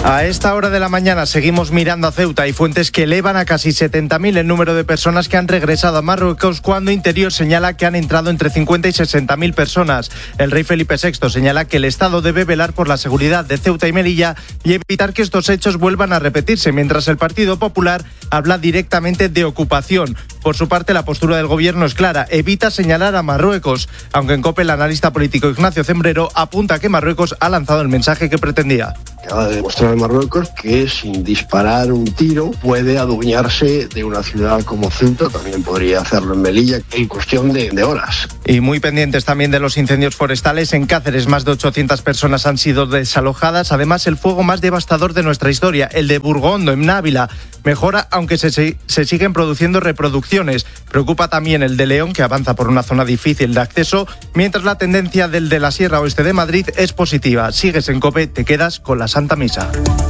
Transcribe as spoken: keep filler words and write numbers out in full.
A esta hora de la mañana seguimos mirando a Ceuta. Hay fuentes que elevan a casi setenta mil el número de personas que han regresado a Marruecos, cuando Interior señala que han entrado entre cincuenta y sesenta mil personas. El rey Felipe sexto señala que el Estado debe velar por la seguridad de Ceuta y Melilla y evitar que estos hechos vuelvan a repetirse, mientras el Partido Popular habla directamente de ocupación. Por su parte, la postura del gobierno es clara: evita señalar a Marruecos, aunque en COPE el analista político Ignacio Cembrero apunta que Marruecos ha lanzado el mensaje que pretendía. Acaba de demostrar en Marruecos que sin disparar un tiro puede adueñarse de una ciudad como Ceuta. También podría hacerlo en Melilla en cuestión de, de horas. Y muy pendientes también de los incendios forestales. En Cáceres más de ochocientas personas han sido desalojadas. Además, el fuego más devastador de nuestra historia, el de Burgondo, en Návila, mejora, aunque se, se siguen produciendo reproducciones. Preocupa también el de León, que avanza por una zona difícil de acceso, mientras la tendencia del de la Sierra Oeste de Madrid es positiva. Sigues en COPE, te quedas con la Santa Misa.